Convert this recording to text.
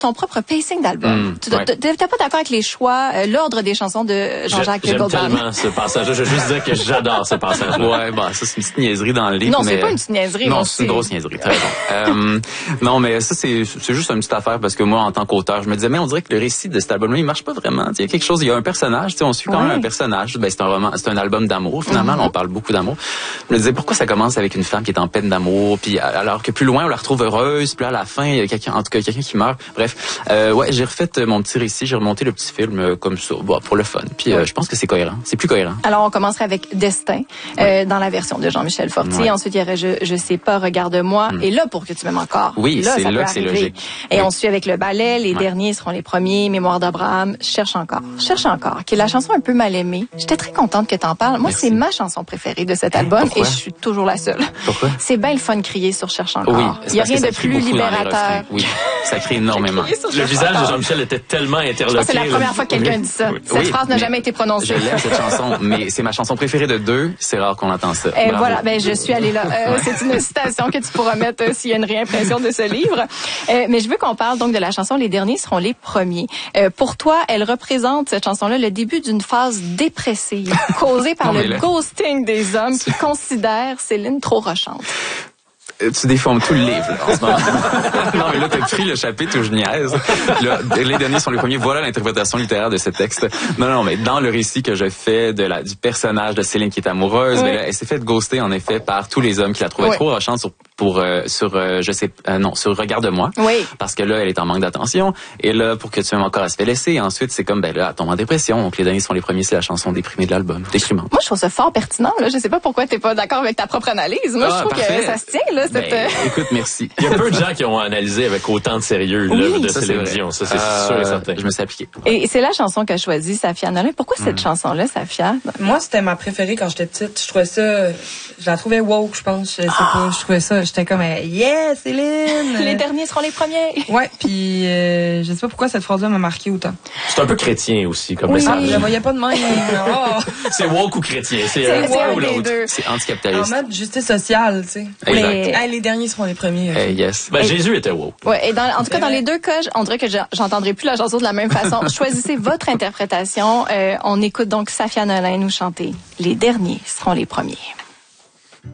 ton propre pacing d'album. Tu n'es pas d'accord avec les choix, l'ordre des chansons de Jean-Jacques Goldman? J'aime tellement ce passage-là. Je veux juste dire que j'adore ce passage-là. Ouais, bah ça c'est une petite niaiserie dans le livre. Non, c'est pas une petite niaiserie. Non, c'est une grosse niaiserie. Très bon. Non, mais ça c'est juste une petite affaire parce que moi en tant qu'auteur, je me disais mais on dirait que le récit de cet album-là il marche pas vraiment. Il y a quelque chose, il y a un personnage, on suit quand même un personnage. Ben c'est un roman, c'est un album d'amour. Finalement, là, on parle beaucoup d'amour. Je me disais pourquoi ça commence avec une femme qui est en peine d'amour, puis alors que plus loin on la retrouve heureuse, puis là, à la fin il y a quelqu'un qui meurt. Bref, ouais, j'ai refait mon petit récit, j'ai remonté le petit film comme ça, pour le fun. Puis je pense que c'est cohérent, c'est plus cohérent. Alors on commencerait avec Destin dans la version de Jean-Michel Fortier. Ensuite il y aurait Je sais pas, regarde-moi. Et là pour que tu m'aimes encore. Oui, là, c'est ça là peut que c'est arriver. logique. Et on suit avec Le Ballet, les derniers seront les premiers, Mémoire d'Abraham, Cherche encore, qui est la chanson un peu mal aimée. J'étais très contente que t'en parles. Moi, Merci. c'est ma chanson préférée de cet album. Pourquoi? Et je suis toujours la seule. Pourquoi? C'est bien le fun de crier sur Cherche encore. Oui, il y a rien de ça crie plus beaucoup dans les libérateur. refrains. Oui, ça crie énormément. Le visage de Jean-Michel était tellement interloqué. C'est la première fois que quelqu'un dit ça. Cette phrase n'a jamais été prononcée. Je l'aime cette chanson, mais c'est ma chanson préférée de deux. C'est rare qu'on entend ça. Et Bravo. voilà, je suis allée là. C'est une citation que tu pourras mettre s'il y a une réimpression de ce livre. Mais je veux qu'on parle donc de la chanson Les derniers seront les premiers. Pour toi, elle représente, cette chanson-là, le début d'une phase dépressive causée par le ghosting des hommes qui considèrent Céline trop rochante. Tu déformes tout le livre, là, en ce moment. Non, mais là, t'as pris le chapitre où je niaise. Là, les derniers sont les premiers. Voilà l'interprétation littéraire de ce texte. Non, mais dans le récit que je fais du personnage de Céline qui est amoureuse, mais là, elle s'est fait ghoster, en effet, par tous les hommes qui la trouvaient trop rochante sur Regarde-moi. Oui. Parce que là, elle est en manque d'attention. Et là, pour que tu m'aimes encore, elle se fait laisser. Et ensuite, c'est comme, là, elle tombe en dépression. Donc, les derniers sont les premiers, c'est la chanson déprimée de l'album. Déprimante. Moi, je trouve ça fort pertinent, là. Je sais pas pourquoi t'es pas d'accord avec ta propre analyse. Moi, je trouve que ça se tient, là. Écoute, merci. Il y a peu de gens qui ont analysé avec autant de sérieux l'œuvre de Céline Dion. Ça, c'est sûr et certain. Je me suis appliqué. Et c'est la chanson qu'a choisie Safia Nolin. Pourquoi cette chanson-là, Safia? Moi, c'était ma préférée quand j'étais petite. Je trouvais ça, je la trouvais woke, je pense. Je sais pas, je trouvais ça, j'étais comme, yeah, Céline! Les derniers seront les premiers. Ouais, puis je sais pas pourquoi cette phrase-là m'a marqué autant. C'est un peu chrétien aussi, comme Oui, message. je la voyais pas de même. C'est woke ou chrétien? C'est un un ou des l'autre. deux. C'est En anticapitaliste. mode justice sociale, tu sais. Exact. Les derniers seront les premiers. Yes. Jésus était woke. Ouais, et en tout cas, dans les deux cas, on dirait que j'entendrai plus la chanson de la même façon. Choisissez votre interprétation. On écoute donc Safia Nolin nous chanter « Les derniers seront les premiers ».